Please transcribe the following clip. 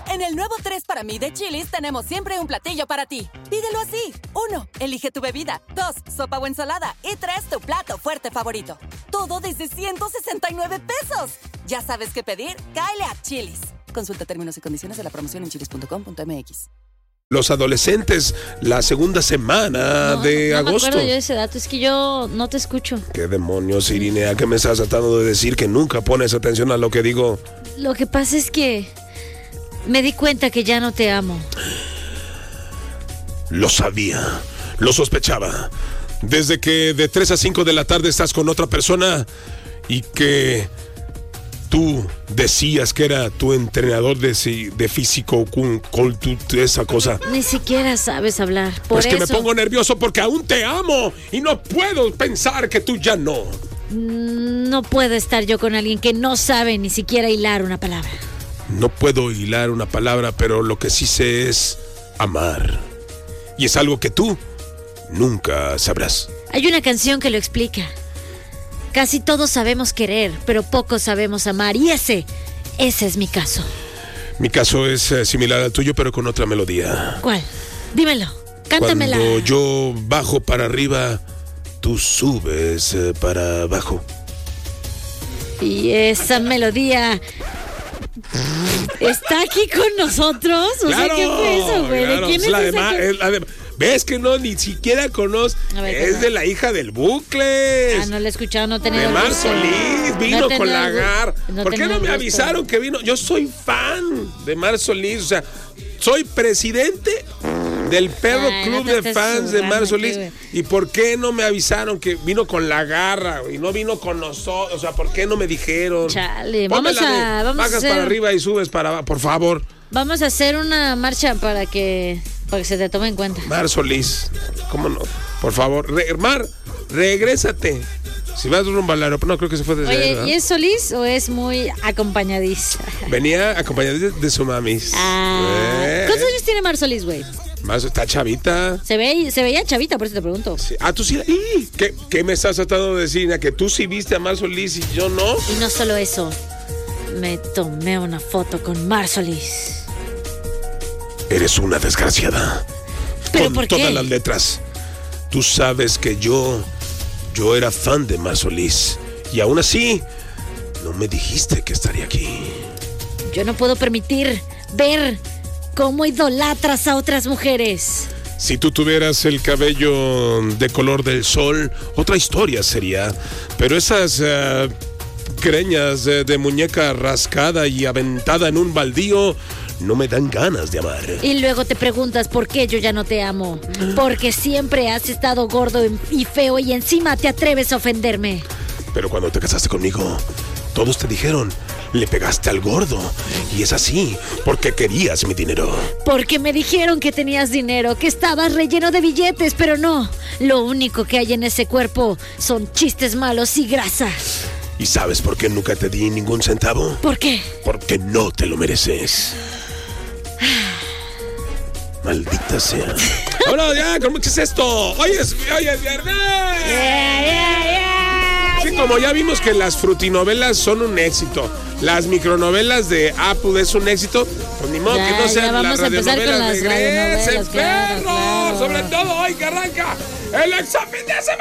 En el nuevo 3 para mí de Chili's tenemos siempre un platillo para ti. Pídelo así. 1. Elige tu bebida. 2. Sopa o ensalada. Y 3. Tu plato fuerte favorito. Todo desde 169 pesos. ¿Ya sabes qué pedir? Cáele a Chili's. Consulta términos y condiciones de la promoción en chilis.com.mx. Los adolescentes, la segunda semana de agosto. No me acuerdo yo de ese dato, es que yo no te escucho. ¿Qué demonios, Irinea? ¿Qué me estás tratando de decir? Que nunca pones atención a lo que digo. Lo que pasa es que me di cuenta que ya no te amo. Lo sabía, lo sospechaba. Desde que de 3 a 5 de la tarde estás con otra persona y que tú decías que era tu entrenador de físico, esa cosa. Ni siquiera sabes hablar, por pues eso. que me pongo nervioso porque aún te amo y no puedo pensar que tú ya no. No puedo estar yo con alguien que no sabe ni siquiera hilar una palabra. No puedo hilar una palabra, pero lo que sí sé es amar. Y es algo que tú nunca sabrás. Hay una canción que lo explica. Casi todos sabemos querer, pero pocos sabemos amar. Y ese es mi caso. Mi caso es similar al tuyo, pero con otra melodía. ¿Cuál? Dímelo, cántamela. Cuando yo bajo para arriba, tú subes para abajo. Y esa melodía está aquí con nosotros. O claro, sea, ¿qué fue eso, güey? Claro, ¿De quién es esa? ¿Ves que no ni siquiera conozco? Es de la hija del Bucle. Ah, no la he escuchado, no tenía. De Mar Solís, vino no con Lagar. ¿Por qué no me gusto. avisaron que vino? Yo soy fan de Mar Solís, o sea, soy presidente del Perro Club de Fans de Mar Solís. ¿Y por qué no me avisaron que vino con la garra y no vino con nosotros? O sea, ¿por qué no me dijeron? Chale, bajas para arriba y subes para abajo, por favor. Vamos a hacer una marcha para que se te tome en cuenta. Mar Solís, ¿cómo no? Por favor, Mar, regrésate. Si vas rumbo al aeropuerto, no creo que se fue desde Oye, ahí, ¿verdad? ¿Y es Solís o es muy acompañadiza? Venía acompañada de su mamis. ¿Cuántos años tiene Mar Solís, güey? Más está chavita. Se veía chavita, por eso te pregunto. Sí. Ah, tú sí. ¿Qué me estás tratando de decir? ¿Que tú sí viste a Mar Solís y yo no? Y no solo eso, me tomé una foto con Mar Solís. Eres una desgraciada. ¿Pero con por qué? Todas las letras. Tú sabes que yo era fan de Mar Solís. Y aún así, no me dijiste que estaría aquí. Yo no puedo permitir ver cómo idolatras a otras mujeres. Si tú tuvieras el cabello de color del sol, otra historia sería. Pero esas greñas de muñeca rascada y aventada en un baldío no me dan ganas de amar. Y luego te preguntas por qué yo ya no te amo. Porque siempre has estado gordo y feo y encima te atreves a ofenderme. Pero cuando te casaste conmigo, todos te dijeron, le pegaste al gordo. Y es así, porque querías mi dinero. Porque me dijeron que tenías dinero, que estabas relleno de billetes, pero no. Lo único que hay en ese cuerpo son chistes malos y grasa. ¿Y sabes por qué nunca te di ningún centavo? ¿Por qué? Porque no te lo mereces. Maldita sea. Ahora ya, ¿qué es esto? Hoy es viernes. Sí, como ya vimos que las frutinovelas son un éxito, las micronovelas de Apple es un éxito, pues ni modo que no sean las radionovelas. Regresen, perros. Sobre todo hoy que arranca el examen de semana.